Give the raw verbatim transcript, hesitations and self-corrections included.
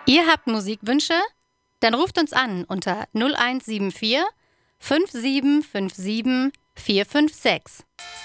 Ihr habt Musikwünsche? Dann ruft uns an unter null eins sieben vier fünf sieben fünf sieben vier fünf sechs.